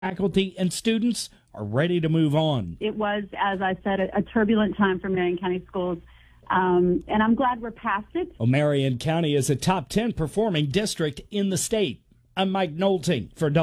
Faculty and students are ready to move on. It was, as I said, a turbulent time for Marion County Schools, and I'm glad we're past it. Marion County is a top 10 performing district in the state. I'm Mike Nolting for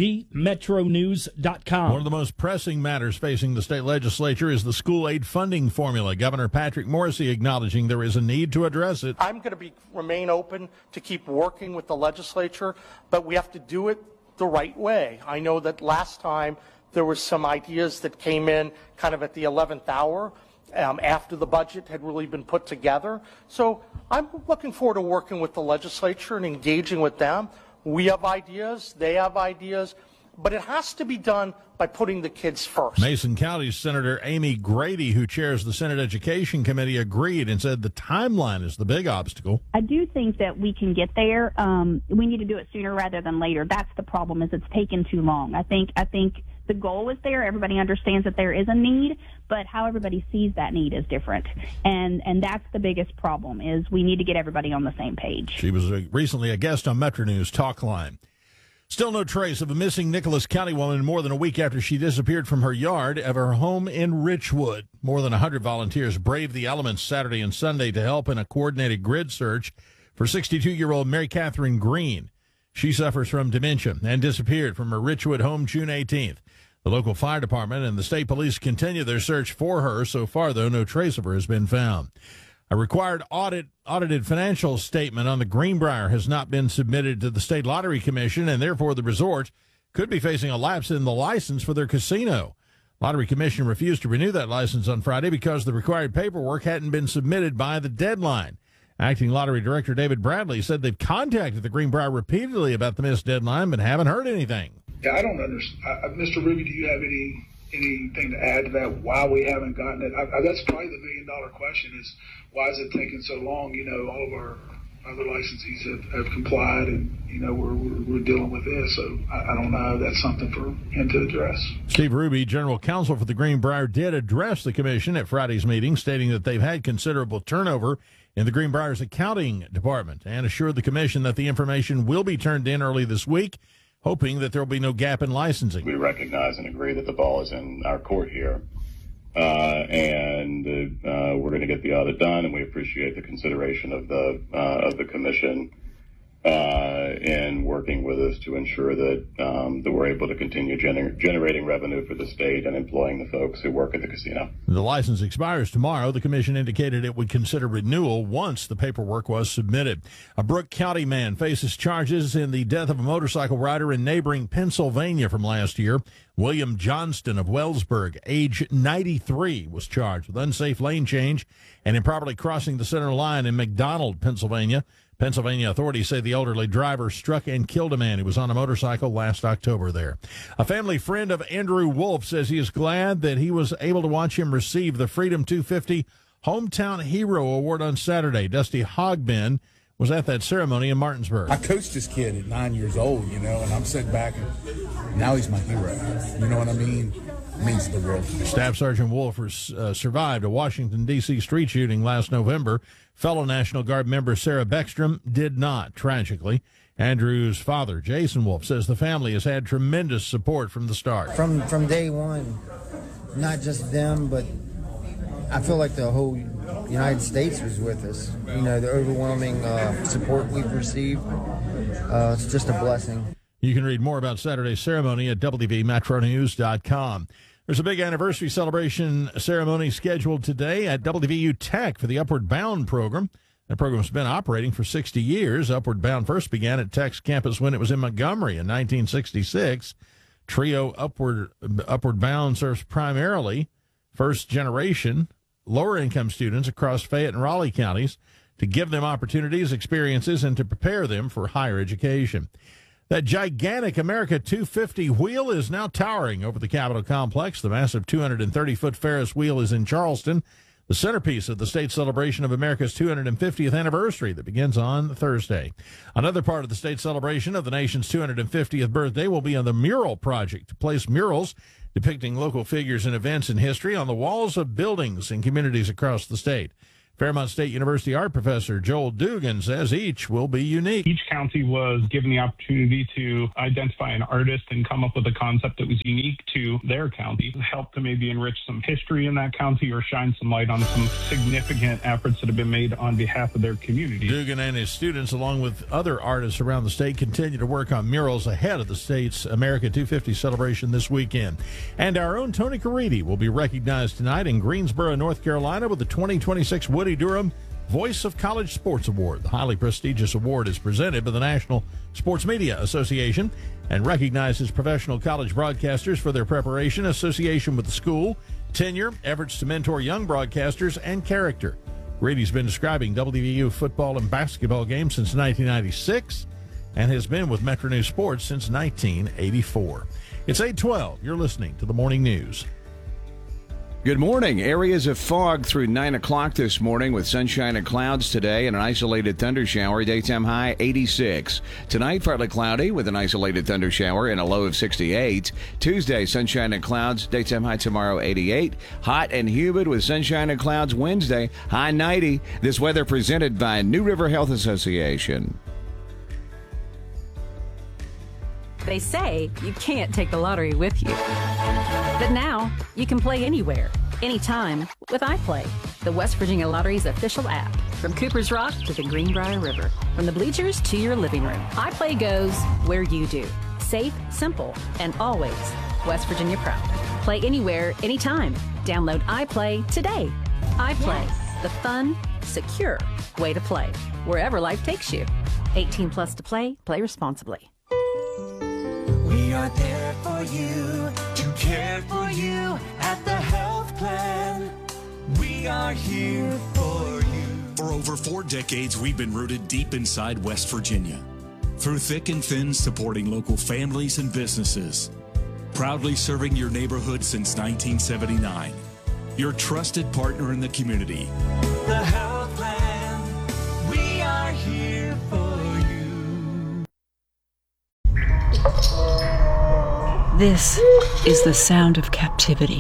WVMetroNews.com. One of the most pressing matters facing the state legislature is the school aid funding formula. Governor Patrick Morrisey acknowledging there is a need to address it. I'm going to remain open to keep working with the legislature, but we have to do it the right way. I know that last time there were some ideas that came in kind of at the 11th hour after the budget had really been put together. So I'm looking forward to working with the legislature and engaging with them. We have ideas, they have ideas, but it has to be done by putting the kids first. Mason County Senator Amy Grady, who chairs the Senate Education Committee, agreed and said the timeline is the big obstacle. I do think that we can get there. We need to do it sooner rather than later. That's the problem, is it's taken too long. I think the goal is there. Everybody understands that there is a need, but how everybody sees that need is different. And that's the biggest problem, is we need to get everybody on the same page. She was recently a guest on Metro News Talk Line. Still no trace of a missing Nicholas County woman more than a week after she disappeared from her yard of her home in Richwood. More than 100 volunteers braved the elements Saturday and Sunday to help in a coordinated grid search for 62-year-old Mary Catherine Green. She suffers from dementia and disappeared from her Richwood home June 18th. The local fire department and the state police continue their search for her. So far, though, no trace of her has been found. A required audited financial statement on the Greenbrier has not been submitted to the State Lottery Commission, and therefore the resort could be facing a lapse in the license for their casino. Lottery Commission refused to renew that license on Friday because the required paperwork hadn't been submitted by the deadline. Acting Lottery Director David Bradley said they've contacted the Greenbrier repeatedly about the missed deadline but haven't heard anything. Yeah, I don't understand. Mr. Ruby, do you have anything to add to that, why we haven't gotten it? That's probably the million-dollar question, is why is it taking so long? You know, all of our other licensees have complied, and, you know, we're dealing with this. So I don't know. That's something for him to address. Steve Ruby, general counsel for the Greenbrier, did address the commission at Friday's meeting, stating that they've had considerable turnover in the Greenbrier's accounting department, and assured the commission that the information will be turned in early this week, hoping that there will be no gap in licensing. We recognize and agree that the ball is in our court here, and we're going to get the audit done, and we appreciate the consideration of the commission in working with us to ensure that we're able to continue generating revenue for the state and employing the folks who work at the casino. The license expires tomorrow. The commission indicated it would consider renewal once the paperwork was submitted. A Brooke County man faces charges in the death of a motorcycle rider in neighboring Pennsylvania from last year. William Johnston of Wellsburg, age 93, was charged with unsafe lane change and improperly crossing the center line in McDonald, Pennsylvania. Pennsylvania authorities say the elderly driver struck and killed a man who was on a motorcycle last October there. A family friend of Andrew Wolf says he is glad that he was able to watch him receive the Freedom 250 Hometown Hero Award on Saturday. Dusty Hogben was at that ceremony in Martinsburg. I coached this kid at 9 years old, you know, and I'm sitting back and now he's my hero. You know what I mean? It means the world to me. Staff Sergeant Wolf survived a Washington, D.C. street shooting last November. Fellow National Guard member Sarah Beckstrom did not, tragically. Andrew's father, Jason Wolf, says the family has had tremendous support from the start. From day one, not just them, but I feel like the whole United States was with us. You know, the overwhelming support we've received. It's just a blessing. You can read more about Saturday's ceremony at WVMetroNews.com. There's a big anniversary celebration ceremony scheduled today at WVU Tech for the Upward Bound program. That program's been operating for 60 years. Upward Bound first began at Tech's campus when it was in Montgomery in 1966. Trio Upward Bound serves primarily first-generation, lower-income students across Fayette and Raleigh counties to give them opportunities, experiences, and to prepare them for higher education. That gigantic America 250 wheel is now towering over the Capitol complex. The massive 230-foot Ferris wheel is in Charleston, the centerpiece of the state celebration of America's 250th anniversary that begins on Thursday. Another part of the state celebration of the nation's 250th birthday will be on the Mural Project, to place murals depicting local figures and events in history on the walls of buildings in communities across the state. Fairmont State University art professor Joel Dugan says each will be unique. Each county was given the opportunity to identify an artist and come up with a concept that was unique to their county. It helped to maybe enrich some history in that county or shine some light on some significant efforts that have been made on behalf of their community. Dugan and his students, along with other artists around the state, continue to work on murals ahead of the state's America 250 celebration this weekend. And our own Tony Caridi will be recognized tonight in Greensboro, North Carolina, with the 2026 Woody Durham Voice of College Sports Award. The highly prestigious award is presented by the National Sports Media Association and recognizes professional college broadcasters for their preparation, association with the school, tenure, efforts to mentor young broadcasters, and character. Grady's been describing WVU football and basketball games since 1996 and has been with Metro News Sports since 1984. It's 8:12. You're listening to the Morning News. Good morning. Areas of fog through 9 o'clock this morning with sunshine and clouds today and an isolated thunder shower. Daytime high 86. Tonight, partly cloudy with an isolated thunder shower and a low of 68. Tuesday, sunshine and clouds. Daytime high tomorrow 88. Hot and humid with sunshine and clouds Wednesday. High 90. This weather presented by New River Health Association. They say you can't take the lottery with you. But now, you can play anywhere, anytime with iPlay, the West Virginia Lottery's official app. From Cooper's Rock to the Greenbrier River, from the bleachers to your living room, iPlay goes where you do. Safe, simple, and always West Virginia proud. Play anywhere, anytime. Download iPlay today. iPlay, the fun, secure way to play, wherever life takes you. 18 plus to play. Play responsibly. We are there for you, to care for you at the health plan. We are here for you. For over 4 decades, we've been rooted deep inside West Virginia. Through thick and thin, supporting local families and businesses. Proudly serving your neighborhood since 1979. Your trusted partner in the community. The health plan. We are here for you. This is the sound of captivity.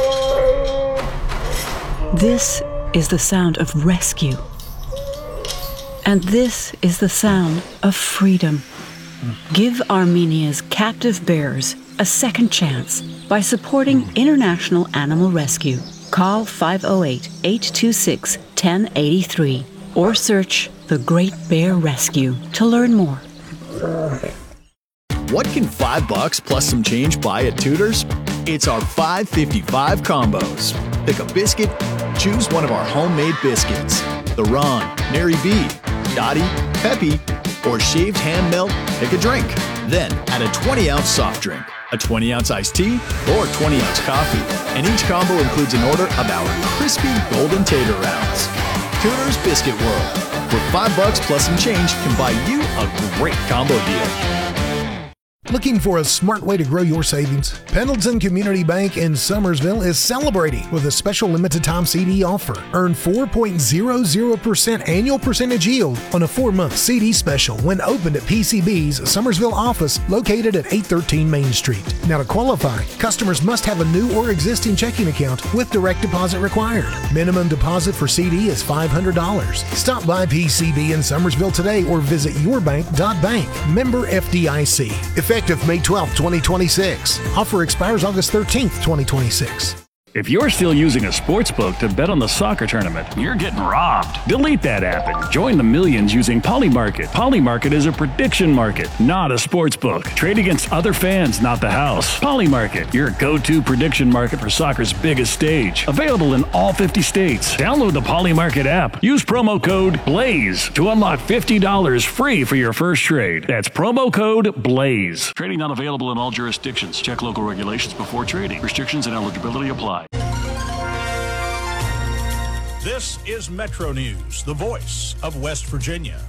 This is the sound of rescue. And this is the sound of freedom. Give Armenia's captive bears a second chance by supporting International Animal Rescue. Call 508-826-1083 or search The Great Bear Rescue to learn more. What can $5 plus some change buy at Tudor's? It's our $5.55 combos. Pick a biscuit, choose one of our homemade biscuits. The Ron, Mary B, Dottie, Peppy, or shaved ham melt, pick a drink. Then add a 20-ounce soft drink, a 20-ounce iced tea, or 20-ounce coffee. And each combo includes an order of our crispy golden tater rounds. Tudor's Biscuit World, where $5 plus some change can buy you a great combo deal. Looking for a smart way to grow your savings? Pendleton Community Bank in Summersville is celebrating with a special limited time CD offer. Earn 4.00% annual percentage yield on a 4-month CD special when opened at PCB's Summersville office located at 813 Main Street. Now to qualify, customers must have a new or existing checking account with direct deposit required. Minimum deposit for CD is $500. Stop by PCB in Summersville today or visit yourbank.bank. Member FDIC. Effective May 12, 2026. Offer expires August 13th, 2026. If you're still using a sportsbook to bet on the soccer tournament, you're getting robbed. Delete that app and join the millions using Polymarket. Polymarket is a prediction market, not a sportsbook. Trade against other fans, not the house. Polymarket, your go-to prediction market for soccer's biggest stage. Available in all 50 states. Download the Polymarket app. Use promo code BLAZE to unlock $50 free for your first trade. That's promo code BLAZE. Trading not available in all jurisdictions. Check local regulations before trading. Restrictions and eligibility apply. This is Metro News, the voice of West Virginia.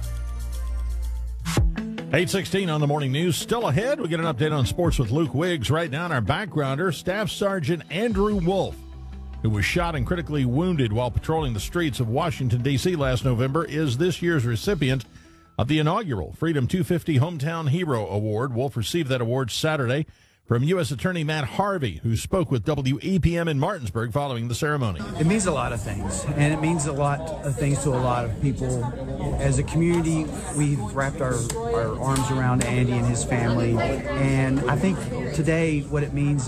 8:16 on the morning news. Still ahead, we get an update on sports with Luke Wiggs. Right now, our backgrounder, Staff Sergeant Andrew Wolf, who was shot and critically wounded while patrolling the streets of Washington, D.C. last November, is this year's recipient of the inaugural Freedom 250 Hometown Hero Award. Wolf received that award Saturday From U.S. Attorney Matt Harvey, who spoke with WEPM in Martinsburg following the ceremony. It means a lot of things, and it means a lot of things to a lot of people. As a community, we've wrapped our arms around Andy and his family, and I think today what it means